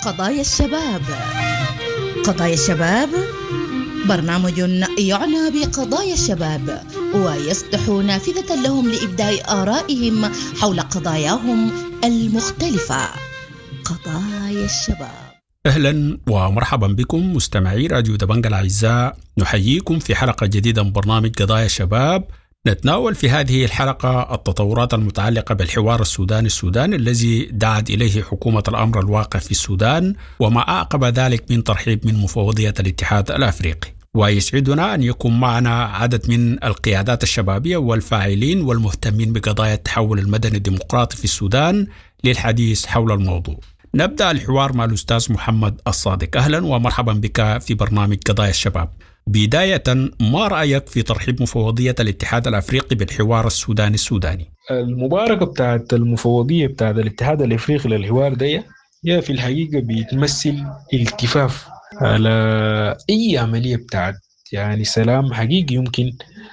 قضايا الشباب. قضايا الشباب برنامج يعنى بقضايا الشباب ويفتح نافذة لهم لإبداء آرائهم حول قضاياهم المختلفة. قضايا الشباب. أهلا ومرحبا بكم مستمعي راديو دبنجة الأعزاء، نحييكم في حلقة جديدة من برنامج قضايا الشباب. نتناول في هذه الحلقة التطورات المتعلقة بالحوار السوداني الذي دعت إليه حكومة الأمر الواقع في السودان، وما أعقب ذلك من ترحيب من مفوضية الاتحاد الأفريقي. ويسعدنا أن يكون معنا عدد من القيادات الشبابية والفاعلين والمهتمين بقضايا التحول المدني الديمقراطي في السودان للحديث حول الموضوع. نبدأ الحوار مع الأستاذ محمد الصادق. أهلا ومرحبا بك في برنامج قضايا الشباب. بداية، ما رأيك في ترحيب مفوضية الاتحاد الأفريقي بالحوار السوداني؟ المباركة بتاعت المفوضية بتاعت الاتحاد الأفريقي للحوار ده هي في الحقيقة بتمثل التفاف على أي عملية بتاعت يعني سلام حقيقي يمكن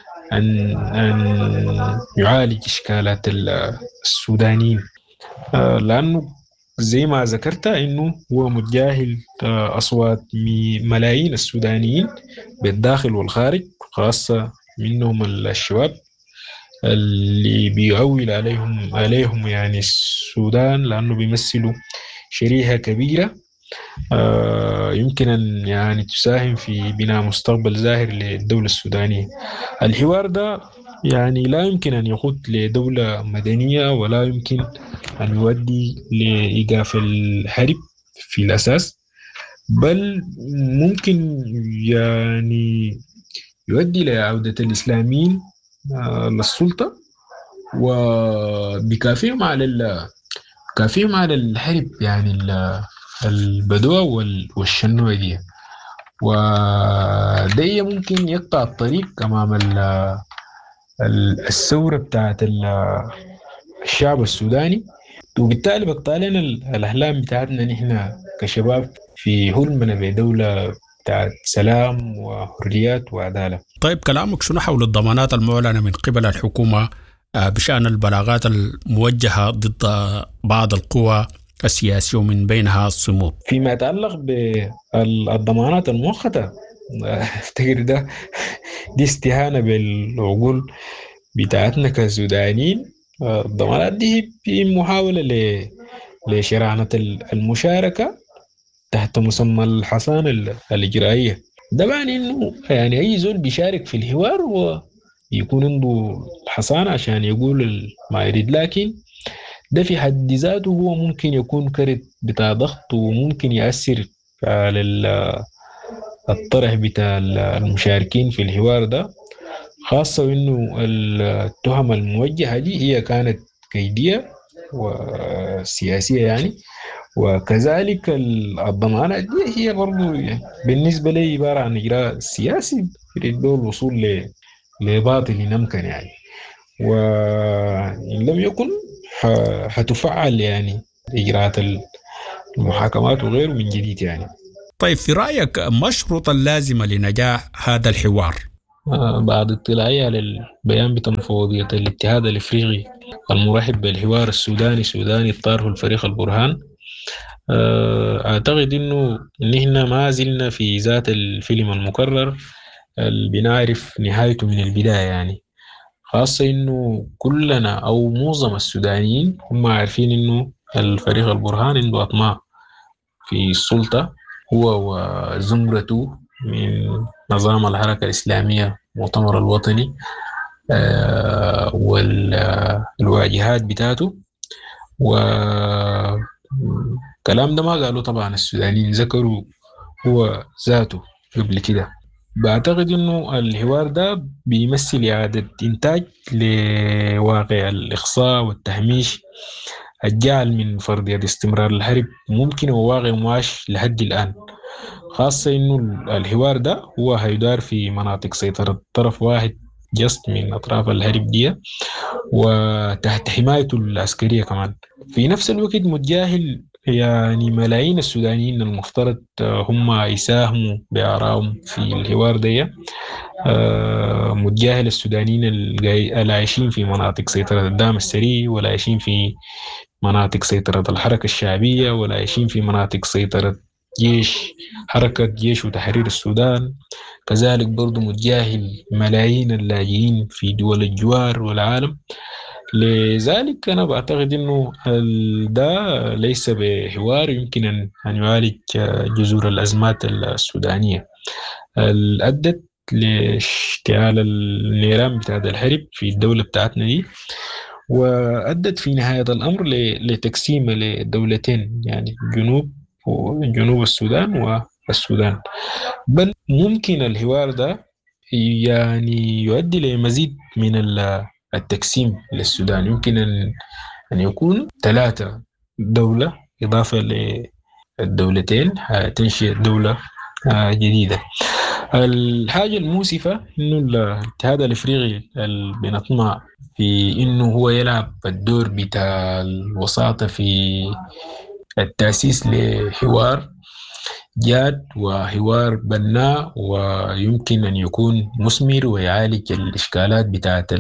أن يعالج إشكالات السودانيين، لأنه زي ما ذكرت إنه هو متجاهل أصوات ملايين السودانيين بالداخل والخارج، خاصة منهم الشباب اللي بيعول عليهم يعني السودان، لأنه بيمثلوا شريحة كبيرة يمكن أن يعني تساهم في بناء مستقبل زاهر للدولة السودانية. الحوار ده يعني لا يمكن أن يقود لدولة مدنية، ولا يمكن أن يؤدي لإيقاف الحرب في الأساس، بل ممكن يعني يؤدي لعودة الإسلاميين للسلطة وبكافيهم على الحرب يعني البدوة والشنوة دي، وده ممكن يقطع الطريق أمام الثورة بتاعت الشعب السوداني، وبالتالي بقطعلنا الأحلام بتاعتنا نحن كشباب في حلمنا بدولة بتاعت سلام وحريات وعدالة. طيب، كلامك شنو حول الضمانات المعلنة من قبل الحكومة بشأن البلاغات الموجهة ضد بعض القوى السياسية ومن بينها الصمود؟ فيما يتعلق بالضمانات المؤقتة، افتكر دي استهانة بالعقول بتاعتنا كسودانيين. الضمانات دي في محاولة لشرعنة المشاركة تحت مسمى الحصانة الإجرائية. ده معنى إنه يعني أي زول بيشارك في الحوار ويكون عنده الحصانة عشان يقول ما يريد، لكن ده في حد ذاته هو ممكن يكون كرت بتاع ضغط، وممكن يأثر على الطرح بتاع المشاركين في الحوار ده، خاصة إنه التهم الموجهة دي هي كانت كيدية وسياسية يعني، وكذلك الضمانات دي هي برضو بالنسبة لي عبارة عن إجراء سياسي يريد الوصول لباطل يمكن يعني، وإن لم يكن حتفعل يعني إجراءات المحاكمات وغيره من جديد يعني. طيب، في رأيك ما الشروط اللازمة لنجاح هذا الحوار؟ بعد اطلاعي على البيان بتاع مفوضية الاتحاد الافريقي المرحب بالحوار السوداني طاره الفريق البرهان، اعتقد انه نحن ما زلنا في ذات الفيلم المكرر اللي بنعرف نهايته من البداية يعني، خاصة انه كلنا او معظم السودانيين هم عارفين انه الفريق البرهان عنده اطماع في السلطة، هو وزمرته من نظام الحركة الإسلامية المؤتمر الوطني والواجهات بتاعته. والكلام ده ما قالوا طبعا السودانيين، ذكروا هو ذاته قبل كده. بعتقد انه الحوار ده بيمثل إعادة إنتاج لواقع الإقصاء والتهميش الجعل من فرضية استمرار الحرب ممكن وواقع معاش لحد الآن، خاصة إنه الحوار ده هو هيدار في مناطق سيطرة طرف واحد جست من أطراف الحرب دي، وتحت حمايته العسكرية كمان، في نفس الوقت متجاهل يعني ملايين السودانيين المفترض هم يساهموا بآرائهم في الحوار ده، متجاهل السودانيين اللي عايشين في مناطق سيطرة الدعم السري، ولا عايشين في مناطق سيطرة الحركة الشعبية، ولا عايشين في مناطق سيطرة جيش حركة جيش وتحرير السودان. كذلك برضو متجاهل ملايين اللاجئين في دول الجوار والعالم. لذلك أنا بعتقد أنه ده ليس بحوار يمكن أن يعالج جذور الأزمات السودانية اللي أدت لاشتعال النيران بتاعت الحرب في الدولة بتاعتنا دي، وأدت في نهاية الأمر لتقسيم لدولتين، يعني جنوب السودان والسودان. بل ممكن الحوار ده يعني يؤدي لمزيد من التقسيم للسودان. يمكن أن يكون 3 دولة إضافة للدولتين تنشئ دولة جديدة. الحاجة المؤسفة إنه الاتحاد الإفريقي اللي بنطمع في إنه هو يلعب الدور بتاع الوساطة في التأسيس لحوار جاد وحوار بناء ويمكن أن يكون مثمر ويعالج الإشكالات بتاعت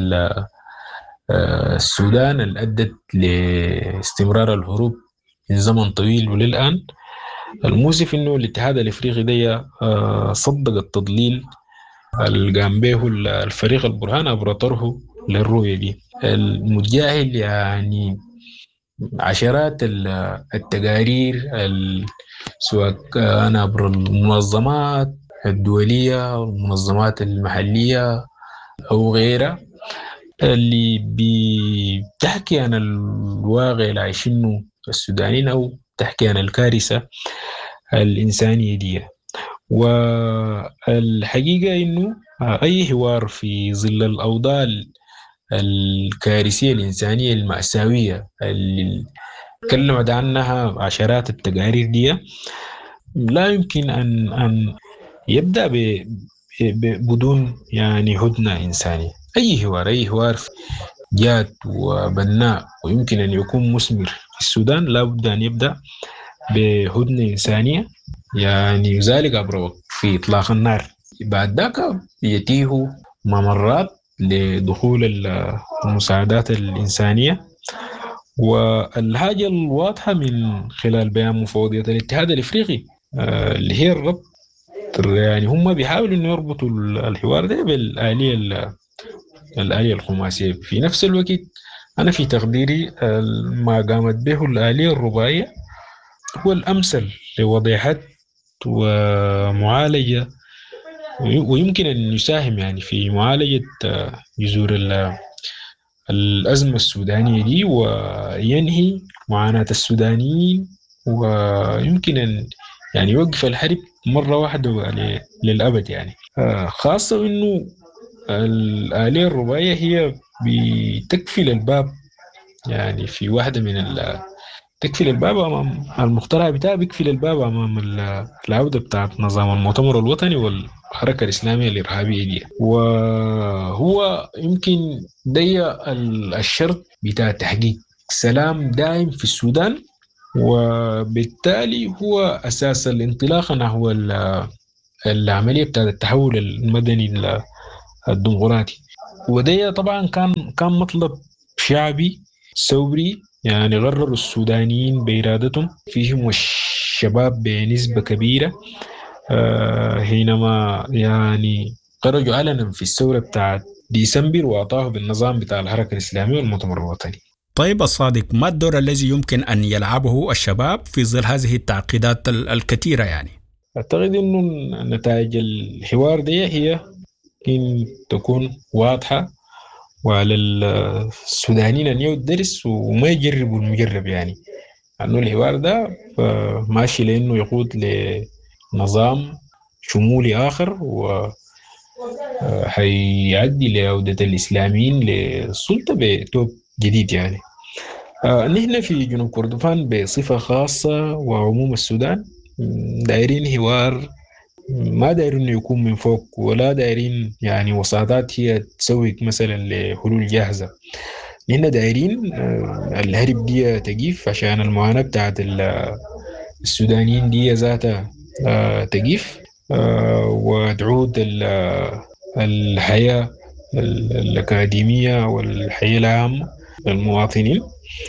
السودان اللي أدت لاستمرار الهروب من زمن طويل وللآن. المؤسف إنه الاتحاد الإفريقي ده صدق التضليل اللي قام به الفريق البرهان عبر طرحه للرؤية دي، المتجاهل يعني عشرات التقارير سواء كان عبر المنظمات الدولية والمنظمات المحلية أو غيرها اللي بتحكي عن الواقع اللي عايشينه السودانيين أو تحكي عن الكارثة الإنسانية دي. والحقيقة إنه أي حوار في ظل الأوضاع الكارثية الإنسانية المأساوية اللي تكلمت عنها عشرات التقارير دي لا يمكن أن يبدأ بدون يعني هدنة إنسانية. أي حوار جاد وبناء ويمكن أن يكون مثمر في السودان لا بد أن يبدأ بهدنة إنسانية، يعني ذلك عبر في إطلاق النار. بعد ذاك يتيهوا ممرات لدخول المساعدات الإنسانية. والحاجة الواضحة من خلال بيان مفوضية الاتحاد الإفريقي اللي هي الربط، يعني هم بيحاولوا إنه يربطوا الحوار ده بالآلية الخماسية. في نفس الوقت أنا في تقديري ما قامت به الآلية الرباعية هو الأمثل لوضع حد ومعالجة، ويمكن أن يساهم يعني في معالجة جذور الأزمة السودانية دي وينهي معاناة السودانيين، ويمكن أن يعني يوقف الحرب مرة واحدة للأبد. يعني خاصة أنه الآلية الرباعية هي بتقفل الباب، يعني في واحدة من تقفل الباب أمام المقترح بتاعها، بيقفل الباب أمام العودة بتاعت نظام المؤتمر الوطني والحركة الإسلامية الإرهابية دي. وهو يمكن دي الشرط بتاع تحقيق سلام دائم في السودان، وبالتالي هو أساس الانطلاقة نحو العملية بتاعت التحول المدني الديمقراطي. وده طبعا كان مطلب شعبي ثوري، يعني غرروا السودانيين بإرادتهم، فيهم الشباب بنسبة كبيرة حينما يعني خرجوا علنا في الثورة بتاعت ديسمبر وأطاحوا بالنظام بتاع الحركة الإسلامية والمؤتمر الوطني. طيب الصادق، ما الدور الذي يمكن أن يلعبه الشباب في ظل هذه التعقيدات الكثيرة؟ يعني أعتقد أنه نتائج الحوار دي هي إن تكون واضحة وعلى السودانيين أن يدرس وما يجربوا المجرب، يعني أنه الحوار ده ماشي لأنه يقود لنظام شمولي آخر وحيعدي لعودة الإسلاميين للسلطة بتوب جديد. يعني نحن في جنوب كردفان بصفة خاصة وعموم السودان دايرين حوار، ما دايرين يكون من فوق، ولا دايرين يعني وساطات هي تسوي مثلا لحلول جاهزة. نحن دايرين الهرب دي تجيف عشان المعاناة بتاعت السودانيين دي ذاتها تجيف، وتعود الحياة الأكاديمية والحياة العامة للمواطنين،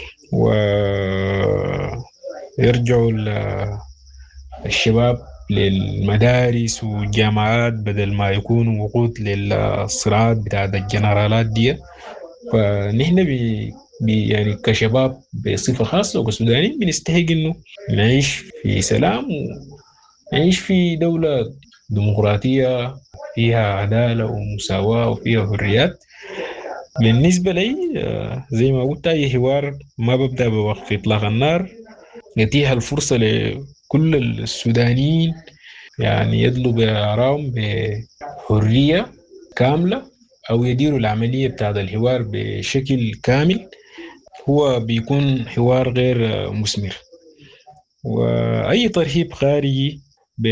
ويرجعوا الشباب للمدارس والجامعات بدل ما يكونوا وقود للصراعات بتاعت الجنرالات دي. فنحن يعني كشباب بصفة خاصة وكسودانيين بنستحق إنه نعيش في سلام ونعيش في دولة ديمقراطية فيها عدالة ومساواة وفيها حريات. بالنسبة لي زي ما قلت، أي حوار ما ببدأ بوقف إطلاق النار، يتيح الفرصة لكل السودانيين يعني يدلوا بآرائهم بحرية كاملة، أو يديروا العملية بتاعت الحوار بشكل كامل. هو بيكون حوار غير مثمر، وأي ترهيب خارجي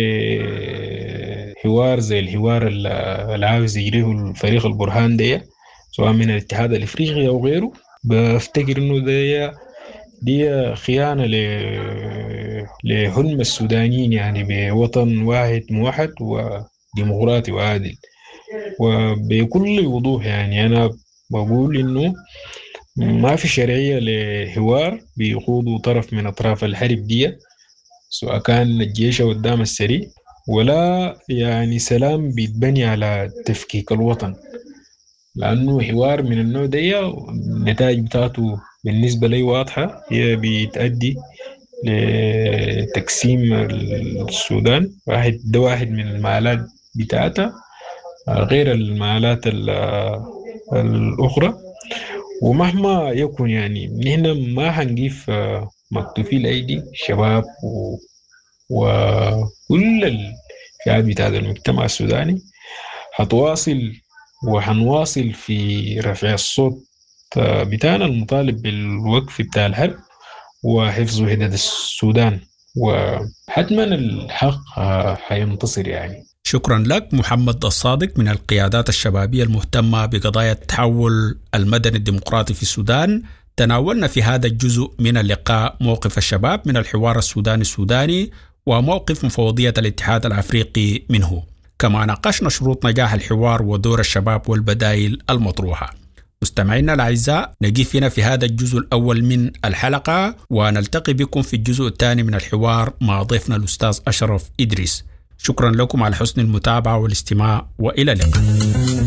بحوار زي الحوار اللي عاوز يجريه الفريق البرهان ده، سواء من الاتحاد الإفريقي أو غيره، بفتكر إنه دي خيانة لحلم السودانيين، يعني بوطن واحد موحد وديمقراطي وعادل. وبكل وضوح يعني أنا بقول إنه ما في شرعية لحوار بيخوضوا طرف من أطراف الحرب دي، سواء كان الجيش أو الدعم السريع، ولا يعني سلام بيتبني على تفكيك الوطن. لأنه حوار من النوع ده النتائج بتاعته بالنسبة لي واضحة، هي بيتأدي لتقسيم السودان. واحد من المعالات بتاعتها غير المعالات الأخرى. ومهما يكون يعني نحن ما هنجيف مكتوفي الأيدي الشباب وكل الفئات بتاعت المجتمع السوداني هتواصل وهنواصل في رفع الصوت بتاعنا المطالب بالوقف بتاع الحرب وحفظ وحدة السودان، وحتما الحق هينتصر يعني. شكرا لك محمد الصادق من القيادات الشبابية المهتمة بقضايا التحول المدني الديمقراطي في السودان. تناولنا في هذا الجزء من اللقاء موقف الشباب من الحوار السوداني وموقف مفوضية الاتحاد الأفريقي منه. كما ناقشنا شروط نجاح الحوار ودور الشباب والبدائل المطروحة. مستمعينا الأعزاء، نقف هنا في هذا الجزء الأول من الحلقة، ونلتقي بكم في الجزء الثاني من الحوار مع ضيفنا الأستاذ أشرف إدريس. شكرا لكم على حسن المتابعة والاستماع، وإلى اللقاء.